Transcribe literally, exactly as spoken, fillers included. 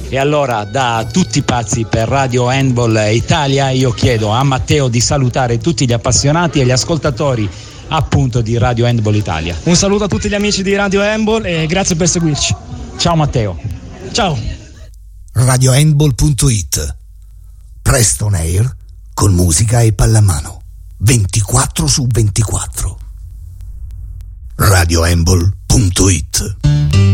E allora, da tutti i pazzi per Radio Handball Italia, io chiedo a Matteo di salutare tutti gli appassionati e gli ascoltatori appunto di Radio Handball Italia. Un saluto a tutti gli amici di Radio Handball e grazie per seguirci. Ciao Matteo. Ciao. radio handball punto it. Presto on air con musica e pallamano ventiquattro su ventiquattro. radio handball punto it